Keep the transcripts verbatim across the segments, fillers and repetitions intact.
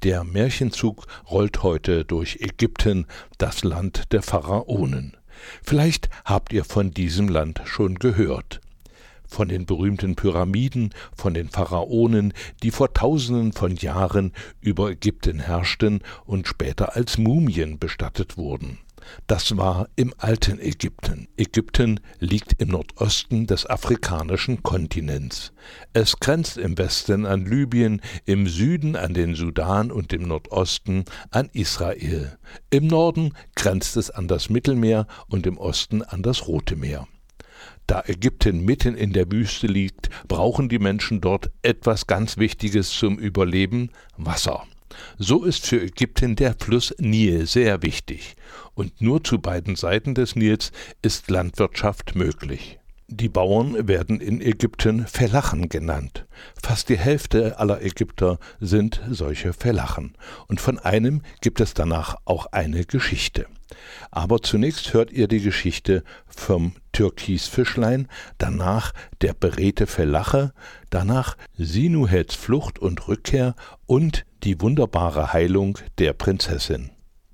Der Märchenzug rollt heute durch Ägypten, das Land der Pharaonen. Vielleicht habt ihr von diesem Land schon gehört. Von den berühmten Pyramiden, von den Pharaonen, die vor Tausenden von Jahren über Ägypten herrschten und später als Mumien bestattet wurden. Das war im alten Ägypten. Ägypten liegt im Nordosten des afrikanischen Kontinents. Es grenzt im Westen an Libyen, im Süden an den Sudan und im Nordosten an Israel. Im Norden grenzt es an das Mittelmeer und im Osten an das Rote Meer. Da Ägypten mitten in der Wüste liegt, brauchen die Menschen dort etwas ganz Wichtiges zum Überleben: Wasser. So ist für Ägypten der Fluss Nil sehr wichtig, und nur zu beiden Seiten des Nils ist Landwirtschaft möglich. Die Bauern werden in Ägypten Felachen genannt. Fast die Hälfte aller Ägypter sind solche Felachen, und von einem gibt es danach auch eine Geschichte. Aber zunächst hört ihr die Geschichte vom Türkisfischlein, danach der beredte Felache, danach Sinuhets Flucht und Rückkehr und die wunderbare Heilung der Prinzessin.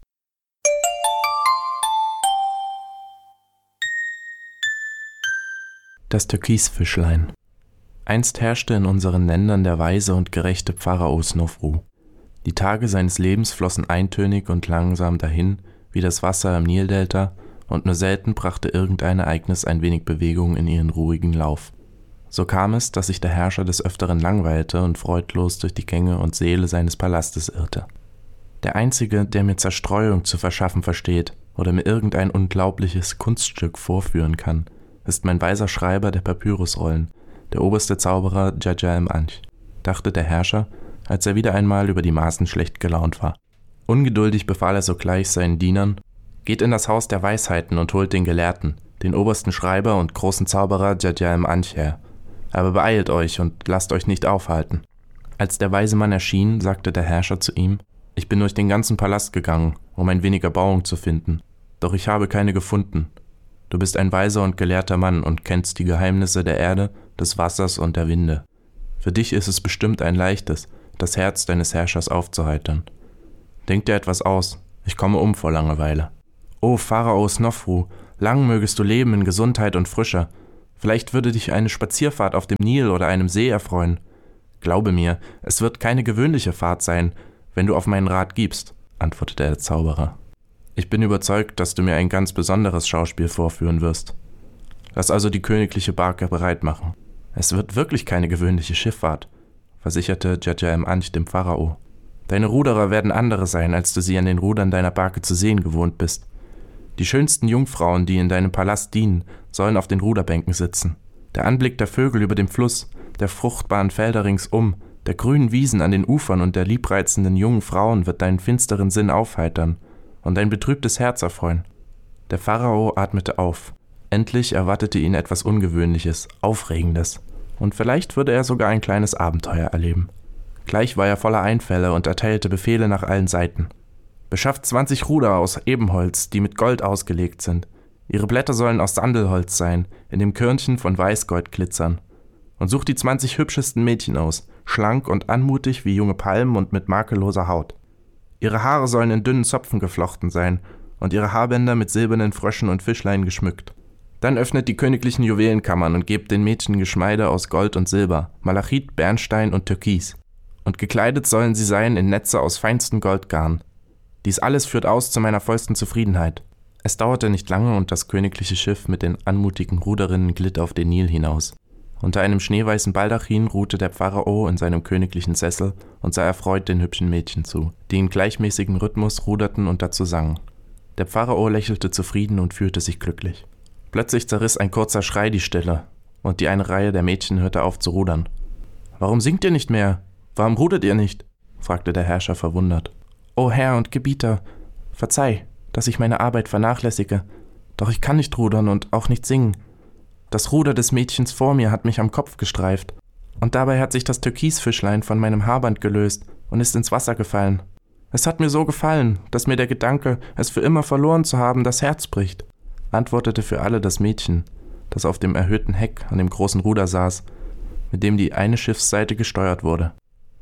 Das Türkisfischlein. Einst herrschte in unseren Ländern der weise und gerechte Pharao Snofru. Die Tage seines Lebens flossen eintönig und langsam dahin, wie das Wasser im Nildelta, und nur selten brachte irgendein Ereignis ein wenig Bewegung in ihren ruhigen Lauf. So kam es, dass sich der Herrscher des Öfteren langweilte und freudlos durch die Gänge und Säle seines Palastes irrte. Der Einzige, der mir Zerstreuung zu verschaffen versteht oder mir irgendein unglaubliches Kunststück vorführen kann, ist mein weiser Schreiber der Papyrusrollen, der oberste Zauberer Djadja-im-Anch, dachte der Herrscher, als er wieder einmal über die Maßen schlecht gelaunt war. Ungeduldig befahl er sogleich seinen Dienern: »Geht in das Haus der Weisheiten und holt den Gelehrten, den obersten Schreiber und großen Zauberer Djadja-im-Anch her. Aber beeilt euch und lasst euch nicht aufhalten.« Als der weise Mann erschien, sagte der Herrscher zu ihm: »Ich bin durch den ganzen Palast gegangen, um ein wenig Erbauung zu finden, doch ich habe keine gefunden. Du bist ein weiser und gelehrter Mann und kennst die Geheimnisse der Erde, des Wassers und der Winde. Für dich ist es bestimmt ein leichtes, das Herz deines Herrschers aufzuheitern. Denk dir etwas aus, ich komme um vor Langeweile. O Pharao Snofru, lang mögest du leben in Gesundheit und Frische. Vielleicht würde dich eine Spazierfahrt auf dem Nil oder einem See erfreuen. Glaube mir, es wird keine gewöhnliche Fahrt sein, wenn du auf meinen Rat gibst«, antwortete der Zauberer. »Ich bin überzeugt, dass du mir ein ganz besonderes Schauspiel vorführen wirst. Lass also die königliche Barke bereit machen. Es wird wirklich keine gewöhnliche Schifffahrt«, versicherte Djadja-im-Anch dem Pharao. »Deine Ruderer werden andere sein, als du sie an den Rudern deiner Barke zu sehen gewohnt bist. Die schönsten Jungfrauen, die in deinem Palast dienen, sollen auf den Ruderbänken sitzen. Der Anblick der Vögel über dem Fluss, der fruchtbaren Felder ringsum, der grünen Wiesen an den Ufern und der liebreizenden jungen Frauen wird deinen finsteren Sinn aufheitern und dein betrübtes Herz erfreuen.« Der Pharao atmete auf. Endlich erwartete ihn etwas Ungewöhnliches, Aufregendes, und vielleicht würde er sogar ein kleines Abenteuer erleben. Gleich war er voller Einfälle und erteilte Befehle nach allen Seiten. »Beschafft zwanzig Ruder aus Ebenholz, die mit Gold ausgelegt sind. Ihre Blätter sollen aus Sandelholz sein, in dem Körnchen von Weißgold glitzern. Und sucht die zwanzig hübschesten Mädchen aus, schlank und anmutig wie junge Palmen und mit makelloser Haut. Ihre Haare sollen in dünnen Zöpfen geflochten sein und ihre Haarbänder mit silbernen Fröschen und Fischlein geschmückt. Dann öffnet die königlichen Juwelenkammern und gebt den Mädchen Geschmeide aus Gold und Silber, Malachit, Bernstein und Türkis. Und gekleidet sollen sie sein in Netze aus feinstem Goldgarn. Dies alles führt aus zu meiner vollsten Zufriedenheit.« Es dauerte nicht lange und das königliche Schiff mit den anmutigen Ruderinnen glitt auf den Nil hinaus. Unter einem schneeweißen Baldachin ruhte der Pharao in seinem königlichen Sessel und sah erfreut den hübschen Mädchen zu, die in gleichmäßigem Rhythmus ruderten und dazu sangen. Der Pharao lächelte zufrieden und fühlte sich glücklich. Plötzlich zerriss ein kurzer Schrei die Stille, und die eine Reihe der Mädchen hörte auf zu rudern. »Warum singt ihr nicht mehr? Warum rudert ihr nicht?« fragte der Herrscher verwundert. »O Herr und Gebieter, verzeih, dass ich meine Arbeit vernachlässige, doch ich kann nicht rudern und auch nicht singen. Das Ruder des Mädchens vor mir hat mich am Kopf gestreift, und dabei hat sich das Türkisfischlein von meinem Haarband gelöst und ist ins Wasser gefallen. Es hat mir so gefallen, dass mir der Gedanke, es für immer verloren zu haben, das Herz bricht«, antwortete für alle das Mädchen, das auf dem erhöhten Heck an dem großen Ruder saß, mit dem die eine Schiffsseite gesteuert wurde.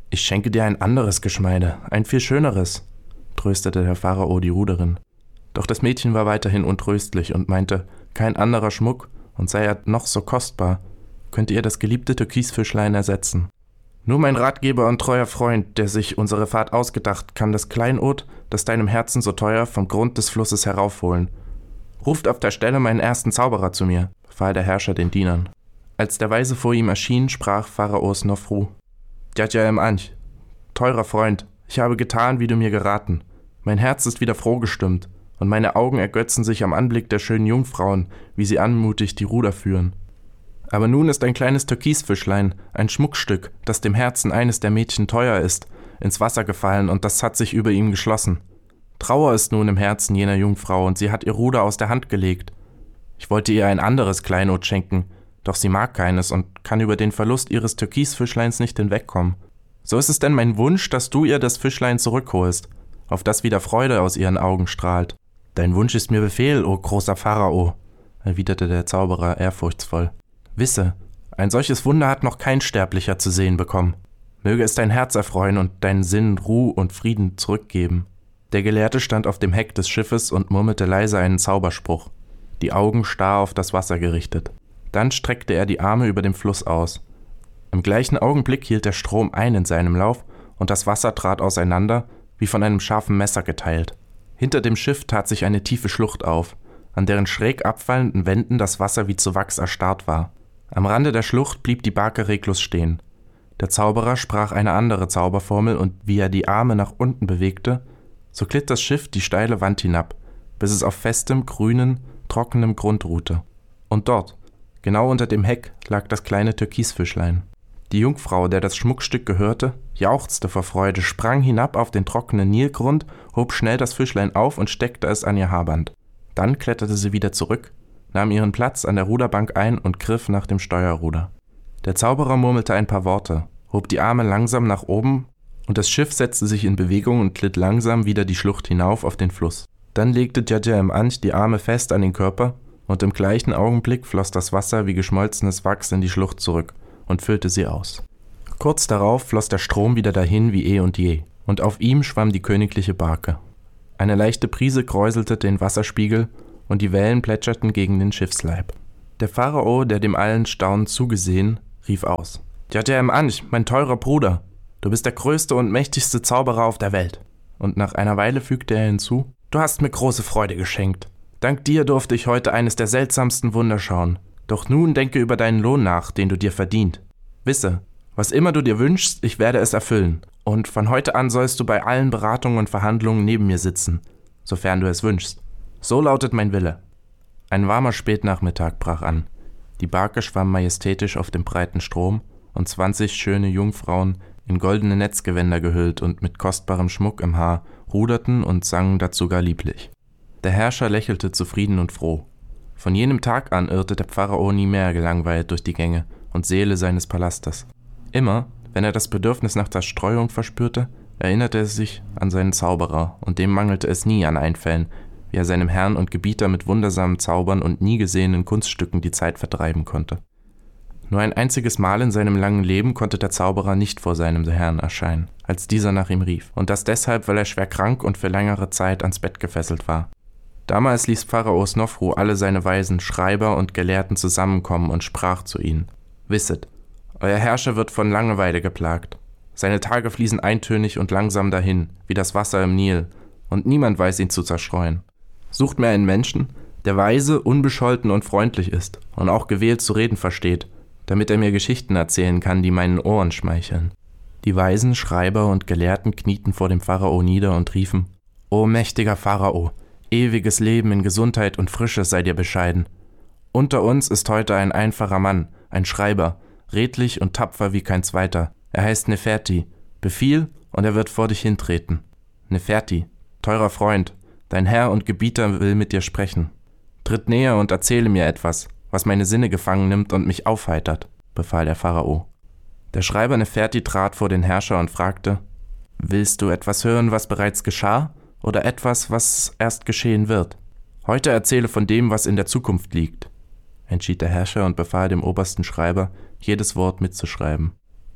»Ich schenke dir ein anderes Geschmeide, ein viel schöneres«, tröstete der Pharao die Ruderin. Doch das Mädchen war weiterhin untröstlich und meinte, kein anderer Schmuck, und sei er noch so kostbar, könnte ihr das geliebte Türkisfischlein ersetzen. Nur mein Ratgeber und treuer Freund, der sich unsere Fahrt ausgedacht, kann das Kleinod, das deinem Herzen so teuer, vom Grund des Flusses heraufholen. Ruft auf der Stelle meinen ersten Zauberer zu mir, befahl der Herrscher den Dienern. Als der Weise vor ihm erschien, sprach Pharao Snofru: Djadja im Anch, teurer Freund, ich habe getan, wie du mir geraten. Mein Herz ist wieder froh gestimmt, und meine Augen ergötzen sich am Anblick der schönen Jungfrauen, wie sie anmutig die Ruder führen. Aber nun ist ein kleines Türkisfischlein, ein Schmuckstück, das dem Herzen eines der Mädchen teuer ist, ins Wasser gefallen, und das hat sich über ihm geschlossen. Trauer ist nun im Herzen jener Jungfrau, und sie hat ihr Ruder aus der Hand gelegt. Ich wollte ihr ein anderes Kleinod schenken, doch sie mag keines und kann über den Verlust ihres Türkisfischleins nicht hinwegkommen. So ist es denn mein Wunsch, dass du ihr das Fischlein zurückholst, auf das wieder Freude aus ihren Augen strahlt. Dein Wunsch ist mir Befehl, o großer Pharao, erwiderte der Zauberer ehrfurchtsvoll. Wisse, ein solches Wunder hat noch kein Sterblicher zu sehen bekommen. Möge es dein Herz erfreuen und deinen Sinn Ruhe und Frieden zurückgeben. Der Gelehrte stand auf dem Heck des Schiffes und murmelte leise einen Zauberspruch, die Augen starr auf das Wasser gerichtet. Dann streckte er die Arme über dem Fluss aus. Im gleichen Augenblick hielt der Strom ein in seinem Lauf, und das Wasser trat auseinander, wie von einem scharfen Messer geteilt. Hinter dem Schiff tat sich eine tiefe Schlucht auf, an deren schräg abfallenden Wänden das Wasser wie zu Wachs erstarrt war. Am Rande der Schlucht blieb die Barke reglos stehen. Der Zauberer sprach eine andere Zauberformel, und wie er die Arme nach unten bewegte, so glitt das Schiff die steile Wand hinab, bis es auf festem, grünen, trockenem Grund ruhte. Und dort, genau unter dem Heck, lag das kleine Türkisfischlein. Die Jungfrau, der das Schmuckstück gehörte, jauchzte vor Freude, sprang hinab auf den trockenen Nilgrund, hob schnell das Fischlein auf und steckte es an ihr Haarband. Dann kletterte sie wieder zurück, nahm ihren Platz an der Ruderbank ein und griff nach dem Steuerruder. Der Zauberer murmelte ein paar Worte, hob die Arme langsam nach oben, und das Schiff setzte sich in Bewegung und glitt langsam wieder die Schlucht hinauf auf den Fluss. Dann legte Djadja im Anch die Arme fest an den Körper, und im gleichen Augenblick floss das Wasser wie geschmolzenes Wachs in die Schlucht zurück und füllte sie aus. Kurz darauf floss der Strom wieder dahin wie eh und je, und auf ihm schwamm die königliche Barke. Eine leichte Brise kräuselte den Wasserspiegel, und die Wellen plätscherten gegen den Schiffsleib. Der Pharao, der dem allen staunend zugesehen, rief aus: Djadja im Anch, mein teurer Bruder, du bist der größte und mächtigste Zauberer auf der Welt. Und nach einer Weile fügte er hinzu: Du hast mir große Freude geschenkt. Dank dir durfte ich heute eines der seltsamsten Wunder schauen. Doch nun denke über deinen Lohn nach, den du dir verdient. Wisse, was immer du dir wünschst, ich werde es erfüllen. Und von heute an sollst du bei allen Beratungen und Verhandlungen neben mir sitzen, sofern du es wünschst. So lautet mein Wille. Ein warmer Spätnachmittag brach an. Die Barke schwamm majestätisch auf dem breiten Strom, und zwanzig schöne Jungfrauen, in goldene Netzgewänder gehüllt und mit kostbarem Schmuck im Haar, ruderten und sangen dazu gar lieblich. Der Herrscher lächelte zufrieden und froh. Von jenem Tag an irrte der Pharao nie mehr gelangweilt durch die Gänge und Säle seines Palastes. Immer, wenn er das Bedürfnis nach Zerstreuung verspürte, erinnerte er sich an seinen Zauberer, und dem mangelte es nie an Einfällen, wie er seinem Herrn und Gebieter mit wundersamen Zaubern und nie gesehenen Kunststücken die Zeit vertreiben konnte. Nur ein einziges Mal in seinem langen Leben konnte der Zauberer nicht vor seinem Herrn erscheinen, als dieser nach ihm rief, und das deshalb, weil er schwer krank und für längere Zeit ans Bett gefesselt war. Damals ließ Pharao Snofru alle seine Weisen, Schreiber und Gelehrten zusammenkommen und sprach zu ihnen: Wisset, euer Herrscher wird von Langeweile geplagt. Seine Tage fließen eintönig und langsam dahin, wie das Wasser im Nil, und niemand weiß ihn zu zerstreuen. Sucht mir einen Menschen, der weise, unbescholten und freundlich ist und auch gewählt zu reden versteht, damit er mir Geschichten erzählen kann, die meinen Ohren schmeicheln. Die Weisen, Schreiber und Gelehrten knieten vor dem Pharao nieder und riefen: O mächtiger Pharao, ewiges Leben in Gesundheit und Frische sei dir bescheiden. Unter uns ist heute ein einfacher Mann, ein Schreiber, redlich und tapfer wie kein zweiter. Er heißt Neferti. Befiehl, und er wird vor dich hintreten. Neferti, teurer Freund, dein Herr und Gebieter will mit dir sprechen. Tritt näher und erzähle mir etwas, was meine Sinne gefangen nimmt und mich aufheitert, befahl der Pharao. Der Schreiber Neferti trat vor den Herrscher und fragte: Willst du etwas hören, was bereits geschah, oder etwas, was erst geschehen wird? Heute erzähle von dem, was in der Zukunft liegt, entschied der Herrscher und befahl dem obersten Schreiber, jedes Wort mitzuschreiben.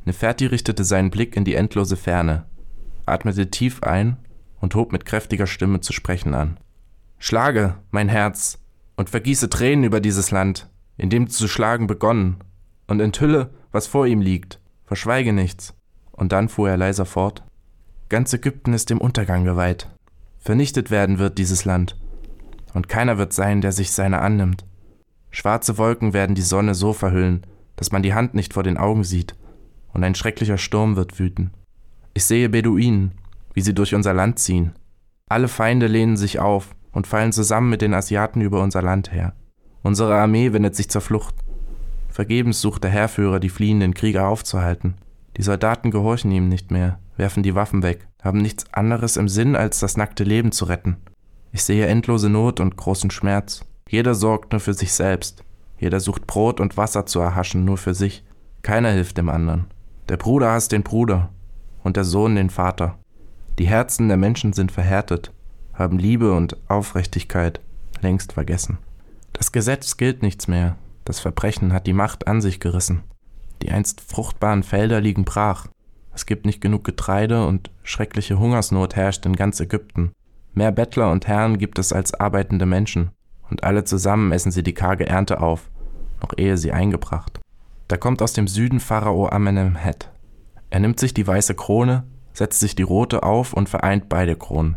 Neferti richtete seinen Blick in die endlose Ferne, atmete tief ein und hob mit kräftiger Stimme zu sprechen an. »Schlage, mein Herz, und vergieße Tränen über dieses Land, in dem du zu schlagen begonnen, und enthülle, was vor ihm liegt. Verschweige nichts.« Und dann fuhr er leiser fort. »Ganz Ägypten ist dem Untergang geweiht. Vernichtet werden wird dieses Land, und keiner wird sein, der sich seiner annimmt. Schwarze Wolken werden die Sonne so verhüllen, dass man die Hand nicht vor den Augen sieht, und ein schrecklicher Sturm wird wüten. Ich sehe Beduinen, wie sie durch unser Land ziehen. Alle Feinde lehnen sich auf und fallen zusammen mit den Asiaten über unser Land her. Unsere Armee wendet sich zur Flucht. Vergebens sucht der Heerführer, die fliehenden Krieger aufzuhalten. Die Soldaten gehorchen ihm nicht mehr, werfen die Waffen weg, haben nichts anderes im Sinn, als das nackte Leben zu retten. Ich sehe endlose Not und großen Schmerz. Jeder sorgt nur für sich selbst. Jeder sucht Brot und Wasser zu erhaschen, nur für sich. Keiner hilft dem anderen. Der Bruder hasst den Bruder und der Sohn den Vater. Die Herzen der Menschen sind verhärtet, haben Liebe und Aufrichtigkeit längst vergessen. Das Gesetz gilt nichts mehr. Das Verbrechen hat die Macht an sich gerissen. Die einst fruchtbaren Felder liegen brach. Es gibt nicht genug Getreide und schreckliche Hungersnot herrscht in ganz Ägypten. Mehr Bettler und Herren gibt es als arbeitende Menschen, und alle zusammen essen sie die karge Ernte auf, noch ehe sie eingebracht. Da kommt aus dem Süden Pharao Amenemhet. Er nimmt sich die weiße Krone, setzt sich die rote auf und vereint beide Kronen.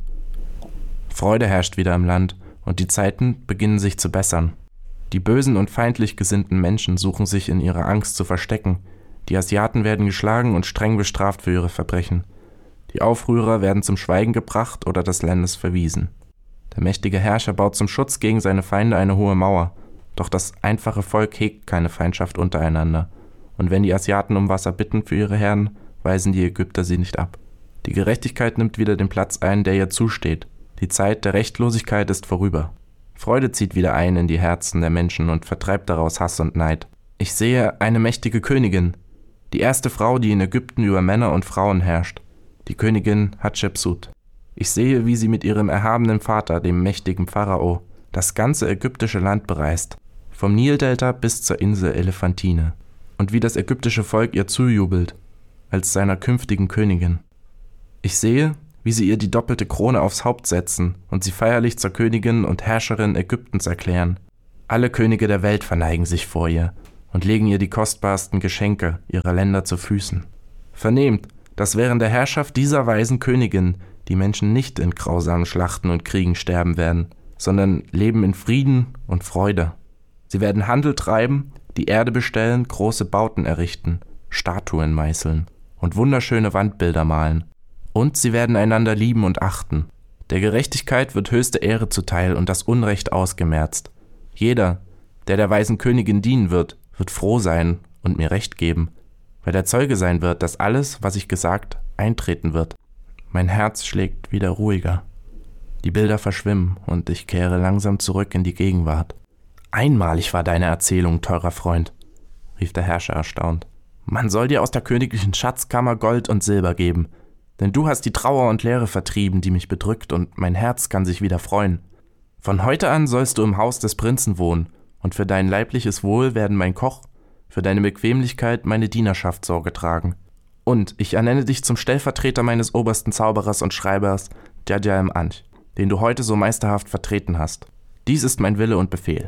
Freude herrscht wieder im Land, und die Zeiten beginnen sich zu bessern. Die bösen und feindlich gesinnten Menschen suchen sich in ihrer Angst zu verstecken. Die Asiaten werden geschlagen und streng bestraft für ihre Verbrechen. Die Aufrührer werden zum Schweigen gebracht oder des Landes verwiesen. Der mächtige Herrscher baut zum Schutz gegen seine Feinde eine hohe Mauer, doch das einfache Volk hegt keine Feindschaft untereinander. Und wenn die Asiaten um Wasser bitten für ihre Herren, weisen die Ägypter sie nicht ab. Die Gerechtigkeit nimmt wieder den Platz ein, der ihr zusteht. Die Zeit der Rechtlosigkeit ist vorüber. Freude zieht wieder ein in die Herzen der Menschen und vertreibt daraus Hass und Neid. Ich sehe eine mächtige Königin, die erste Frau, die in Ägypten über Männer und Frauen herrscht, die Königin Hatschepsut. Ich sehe, wie sie mit ihrem erhabenen Vater, dem mächtigen Pharao, das ganze ägyptische Land bereist, vom Nildelta bis zur Insel Elephantine, und wie das ägyptische Volk ihr zujubelt, als seiner künftigen Königin. Ich sehe, wie sie ihr die doppelte Krone aufs Haupt setzen und sie feierlich zur Königin und Herrscherin Ägyptens erklären. Alle Könige der Welt verneigen sich vor ihr und legen ihr die kostbarsten Geschenke ihrer Länder zu Füßen. Vernehmt, dass während der Herrschaft dieser weisen Königin die Menschen nicht in grausamen Schlachten und Kriegen sterben werden, sondern leben in Frieden und Freude. Sie werden Handel treiben, die Erde bestellen, große Bauten errichten, Statuen meißeln und wunderschöne Wandbilder malen. Und sie werden einander lieben und achten. Der Gerechtigkeit wird höchste Ehre zuteil und das Unrecht ausgemerzt. Jeder, der der weisen Königin dienen wird, wird froh sein und mir Recht geben, weil er Zeuge sein wird, dass alles, was ich gesagt, eintreten wird. Mein Herz schlägt wieder ruhiger. Die Bilder verschwimmen und ich kehre langsam zurück in die Gegenwart. »Einmalig war deine Erzählung, teurer Freund«, rief der Herrscher erstaunt. »Man soll dir aus der königlichen Schatzkammer Gold und Silber geben, denn du hast die Trauer und Leere vertrieben, die mich bedrückt, und mein Herz kann sich wieder freuen. Von heute an sollst du im Haus des Prinzen wohnen, und für dein leibliches Wohl werden mein Koch, für deine Bequemlichkeit meine Dienerschaft Sorge tragen. Und ich ernenne dich zum Stellvertreter meines obersten Zauberers und Schreibers, Djadja-im-Ankh, den du heute so meisterhaft vertreten hast. Dies ist mein Wille und Befehl.«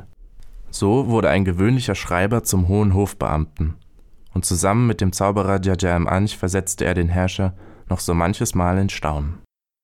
So wurde ein gewöhnlicher Schreiber zum hohen Hofbeamten, und zusammen mit dem Zauberer Djadja-im-Ankh versetzte er den Herrscher noch so manches Mal in Staunen.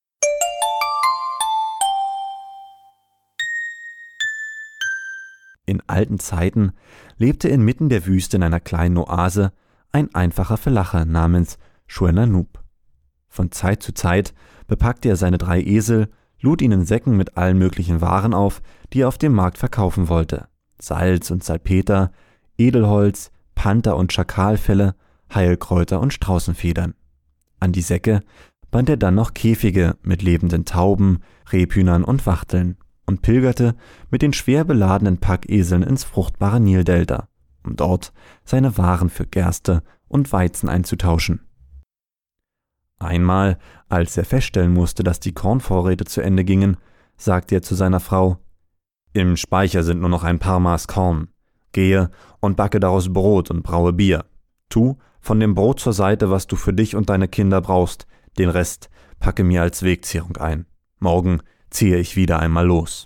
In alten Zeiten lebte inmitten der Wüste in einer kleinen Oase ein einfacher Felacher namens Schuernanub. Von Zeit zu Zeit bepackte er seine drei Esel, lud ihnen Säcken mit allen möglichen Waren auf, die er auf dem Markt verkaufen wollte. Salz und Salpeter, Edelholz, Panther- und Schakalfelle, Heilkräuter und Straußenfedern. An die Säcke band er dann noch Käfige mit lebenden Tauben, Rebhühnern und Wachteln und pilgerte mit den schwer beladenen Packeseln ins fruchtbare Nildelta, um dort seine Waren für Gerste und Weizen einzutauschen. Einmal, als er feststellen musste, dass die Kornvorräte zu Ende gingen, sagte er zu seiner Frau: »Im Speicher sind nur noch ein paar Maß Korn. Gehe und backe daraus Brot und braue Bier. Tu von dem Brot zur Seite, was du für dich und deine Kinder brauchst, den Rest packe mir als Wegzehrung ein. Morgen ziehe ich wieder einmal los.«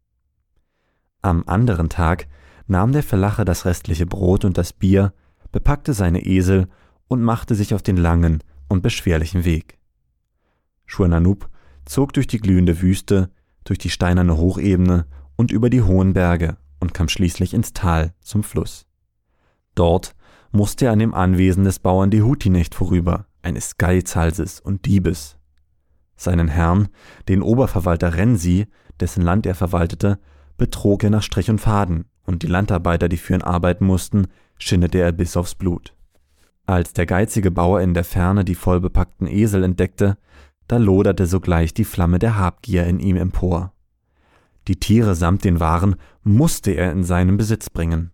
Am anderen Tag nahm der Verlacher das restliche Brot und das Bier, bepackte seine Esel und machte sich auf den langen und beschwerlichen Weg. Shur-Nanub zog durch die glühende Wüste, durch die steinerne Hochebene und über die hohen Berge und kam schließlich ins Tal zum Fluss. Dort musste er an dem Anwesen des Bauern Dehutinecht vorüber, eines Geizhalses und Diebes. Seinen Herrn, den Oberverwalter Rensi, dessen Land er verwaltete, betrog er nach Strich und Faden, und die Landarbeiter, die für ihn arbeiten mussten, schindete er bis aufs Blut. Als der geizige Bauer in der Ferne die vollbepackten Esel entdeckte, da loderte sogleich die Flamme der Habgier in ihm empor. Die Tiere samt den Waren musste er in seinen Besitz bringen.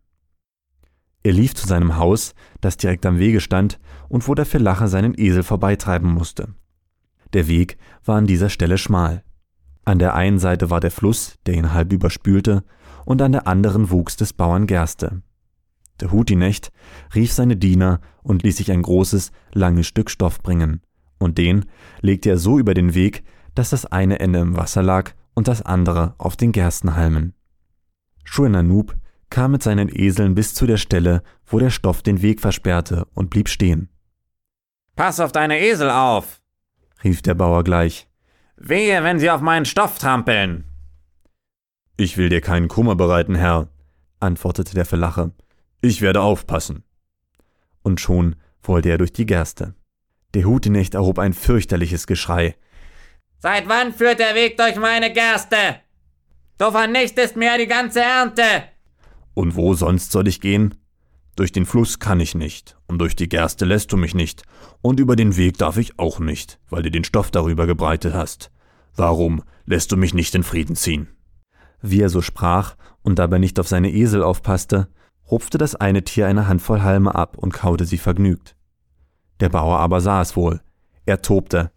Er lief zu seinem Haus, das direkt am Wege stand und wo der Verlacher seinen Esel vorbeitreiben musste. Der Weg war an dieser Stelle schmal. An der einen Seite war der Fluss, der ihn halb überspülte, und an der anderen wuchs des Bauern Gerste. Dehutinecht rief seine Diener und ließ sich ein großes, langes Stück Stoff bringen, und den legte er so über den Weg, dass das eine Ende im Wasser lag und das andere auf den Gerstenhalmen. Shur-Nanub kam mit seinen Eseln bis zu der Stelle, wo der Stoff den Weg versperrte, und blieb stehen. »Pass auf deine Esel auf«, rief der Bauer gleich. »Wehe, wenn sie auf meinen Stoff trampeln.« »Ich will dir keinen Kummer bereiten, Herr«, antwortete der Verlacher. »Ich werde aufpassen.« Und schon wollte er durch die Gerste. Dehutinecht erhob ein fürchterliches Geschrei. »Seit wann führt der Weg durch meine Gerste? Du vernichtest mir die ganze Ernte!« »Und wo sonst soll ich gehen? Durch den Fluss kann ich nicht, und durch die Gerste lässt du mich nicht, und über den Weg darf ich auch nicht, weil du den Stoff darüber gebreitet hast. Warum lässt du mich nicht in Frieden ziehen?« Wie er so sprach und dabei nicht auf seine Esel aufpasste, rupfte das eine Tier eine Handvoll Halme ab und kaute sie vergnügt. Der Bauer aber sah es wohl. Er tobte.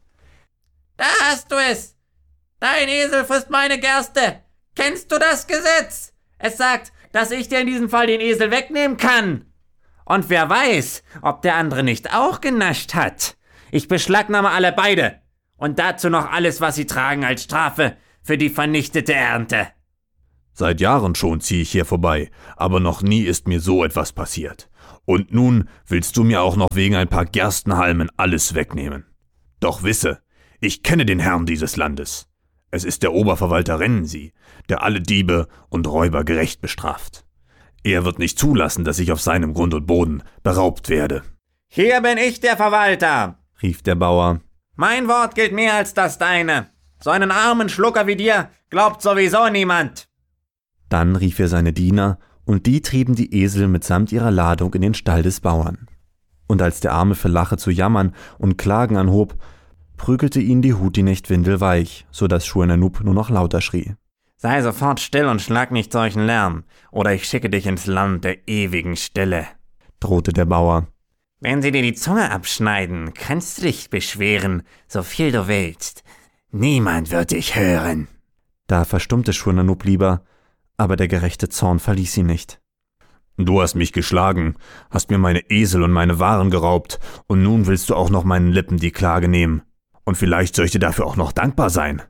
»Da hast du es! Dein Esel frisst meine Gerste! Kennst du das Gesetz? Es sagt, dass ich dir in diesem Fall den Esel wegnehmen kann. Und wer weiß, ob der andere nicht auch genascht hat. Ich beschlagnahme alle beide. Und dazu noch alles, was sie tragen als Strafe für die vernichtete Ernte.« »Seit Jahren schon ziehe ich hier vorbei, aber noch nie ist mir so etwas passiert. Und nun willst du mir auch noch wegen ein paar Gerstenhalmen alles wegnehmen. Doch wisse, ich kenne den Herrn dieses Landes. Es ist der Oberverwalter Rensi, der alle Diebe und Räuber gerecht bestraft. Er wird nicht zulassen, dass ich auf seinem Grund und Boden beraubt werde.« »Hier bin ich der Verwalter«, rief der Bauer. »Mein Wort gilt mehr als das deine. So einen armen Schlucker wie dir glaubt sowieso niemand.« Dann rief er seine Diener, und die trieben die Esel mitsamt ihrer Ladung in den Stall des Bauern. Und als der arme Verlacher zu jammern und klagen anhob, prügelte ihn Dehutinecht windelweich, so dass Shur-Nanub nur noch lauter schrie. »Sei sofort still und schlag nicht solchen Lärm, oder ich schicke dich ins Land der ewigen Stille«, drohte der Bauer. »Wenn sie dir die Zunge abschneiden, kannst du dich beschweren, so viel du willst. Niemand wird dich hören.« Da verstummte Shur-Nanub lieber, aber der gerechte Zorn verließ ihn nicht. »Du hast mich geschlagen, hast mir meine Esel und meine Waren geraubt, und nun willst du auch noch meinen Lippen die Klage nehmen. Und vielleicht soll ich dir dafür auch noch dankbar sein.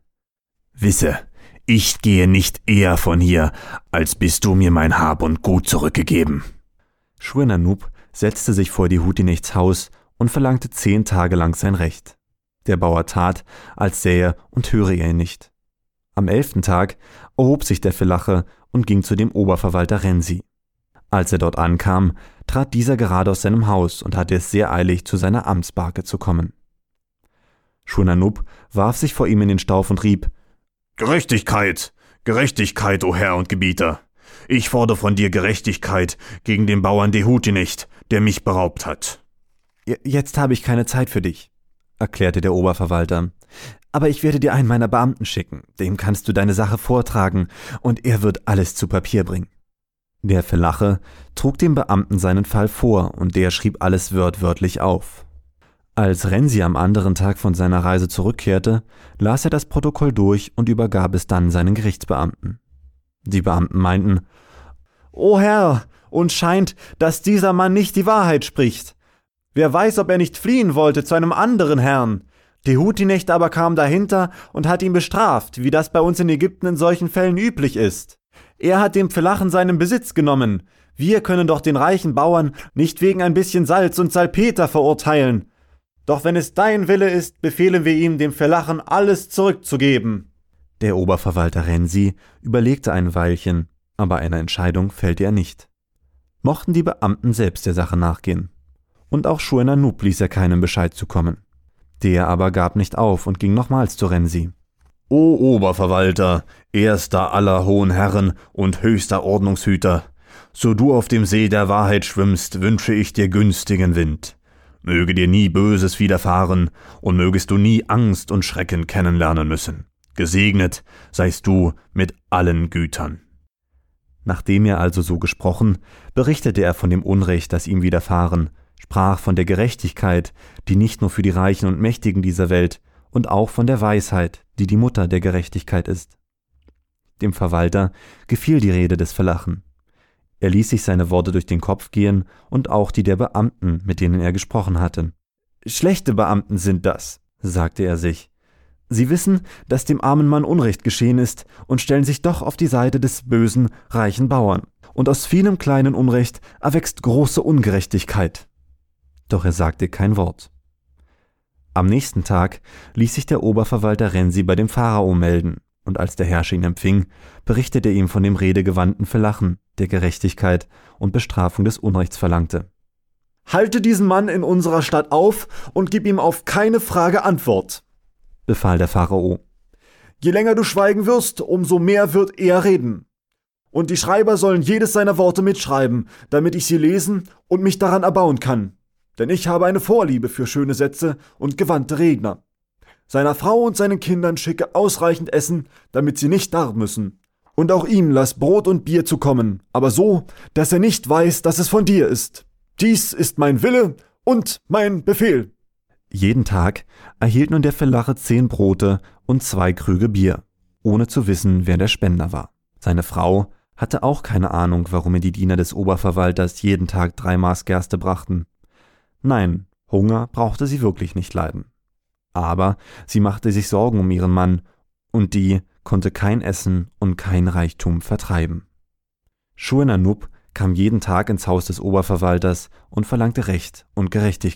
Wisse, ich gehe nicht eher von hier, als bis du mir mein Hab und Gut zurückgegeben.« Shur-Nanub setzte sich vor Dehutinechts Haus und verlangte zehn Tage lang sein Recht. Der Bauer tat, als sähe und höre er ihn nicht. Am elften Tag erhob sich der Verlacher und ging zu dem Oberverwalter Rensi. Als er dort ankam, trat dieser gerade aus seinem Haus und hatte es sehr eilig, zu seiner Amtsbarke zu kommen. Shur-Nanub warf sich vor ihm in den Stauf und rieb: »Gerechtigkeit, Gerechtigkeit, o Herr und Gebieter! Ich fordere von dir Gerechtigkeit gegen den Bauern Dehutinecht, der mich beraubt hat.« »Jetzt habe ich keine Zeit für dich«, erklärte der Oberverwalter. »Aber ich werde dir einen meiner Beamten schicken, dem kannst du deine Sache vortragen, und er wird alles zu Papier bringen.« Der Verlacher trug dem Beamten seinen Fall vor, und der schrieb alles wörtwörtlich auf. Als Rensi am anderen Tag von seiner Reise zurückkehrte, las er das Protokoll durch und übergab es dann seinen Gerichtsbeamten. Die Beamten meinten: »O Herr, uns scheint, dass dieser Mann nicht die Wahrheit spricht. Wer weiß, ob er nicht fliehen wollte zu einem anderen Herrn. Tehuti-Necht aber kam dahinter und hat ihn bestraft, wie das bei uns in Ägypten in solchen Fällen üblich ist. Er hat dem Pfelachen seinen Besitz genommen. Wir können doch den reichen Bauern nicht wegen ein bisschen Salz und Salpeter verurteilen. Doch wenn es dein Wille ist, befehlen wir ihm, dem Pfelachen alles zurückzugeben.« Der Oberverwalter Renzi überlegte ein Weilchen, aber eine Entscheidung fällte er nicht. Mochten die Beamten selbst der Sache nachgehen. Und auch Shur-ena-Nub ließ er keinem Bescheid zukommen. Der aber gab nicht auf und ging nochmals zu Renzi. »O Oberverwalter, erster aller hohen Herren und höchster Ordnungshüter, so du auf dem See der Wahrheit schwimmst, wünsche ich dir günstigen Wind. Möge dir nie Böses widerfahren und mögest du nie Angst und Schrecken kennenlernen müssen. Gesegnet seist du mit allen Gütern.« Nachdem er also so gesprochen, berichtete er von dem Unrecht, das ihm widerfahren, sprach von der Gerechtigkeit, die nicht nur für die Reichen und Mächtigen dieser Welt, und auch von der Weisheit, die die Mutter der Gerechtigkeit ist. Dem Verwalter gefiel die Rede des Pfelachen. Er ließ sich seine Worte durch den Kopf gehen und auch die der Beamten, mit denen er gesprochen hatte. »Schlechte Beamten sind das«, sagte er sich. »Sie wissen, dass dem armen Mann Unrecht geschehen ist und stellen sich doch auf die Seite des bösen, reichen Bauern. Und aus vielem kleinen Unrecht erwächst große Ungerechtigkeit.« Doch er sagte kein Wort. Am nächsten Tag ließ sich der Oberverwalter Renzi bei dem Pharao melden, und als der Herrscher ihn empfing, berichtete er ihm von dem redegewandten Pfelachen, der Gerechtigkeit und Bestrafung des Unrechts verlangte. »Halte diesen Mann in unserer Stadt auf und gib ihm auf keine Frage Antwort«, befahl der Pharao. »Je länger du schweigen wirst, umso mehr wird er reden. Und die Schreiber sollen jedes seiner Worte mitschreiben, damit ich sie lesen und mich daran erbauen kann. Denn ich habe eine Vorliebe für schöne Sätze und gewandte Redner. Seiner Frau und seinen Kindern schicke ausreichend Essen, damit sie nicht darben müssen. Und auch ihm lass Brot und Bier zukommen, aber so, dass er nicht weiß, dass es von dir ist. Dies ist mein Wille und mein Befehl.« Jeden Tag erhielt nun der Felache zehn Brote und zwei Krüge Bier, ohne zu wissen, wer der Spender war. Seine Frau hatte auch keine Ahnung, warum ihr die Diener des Oberverwalters jeden Tag drei Maß Gerste brachten. Nein, Hunger brauchte sie wirklich nicht leiden. Aber sie machte sich Sorgen um ihren Mann, und die konnte kein Essen und kein Reichtum vertreiben. Shur-ena-Nub kam jeden Tag ins Haus des Oberverwalters und verlangte Recht und Gerechtigkeit.